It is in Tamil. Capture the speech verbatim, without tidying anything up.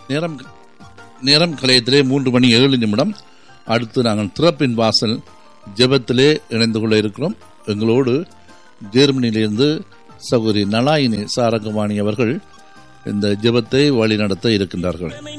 நேரம் நேரம் கலையத்திலே மூன்று மணி ஏழு நிமிடம். அடுத்து நாங்கள் திறப்பின் வாசல் ஜெபத்திலே இணைந்து கொள்ள இருக்கிறோம். எங்களோடு ஜெர்மனியிலிருந்து சகோதரி நலாயினி சாரங்கவாணி அவர்கள் இந்த ஜெபத்தை வழிநடத்த இருக்கின்றார்கள்.